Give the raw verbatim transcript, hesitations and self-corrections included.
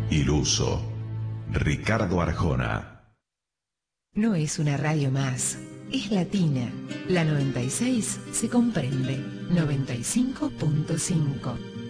Iluso. Ricardo Arjona. No es una radio más, es latina. La noventa y seis se comprende. noventa y cinco punto cinco.